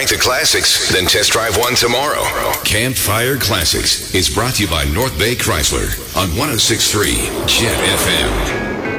back to classics, then test drive one tomorrow. Campfire Classics is brought to you by North Bay Chrysler on 106.3 Jet FM.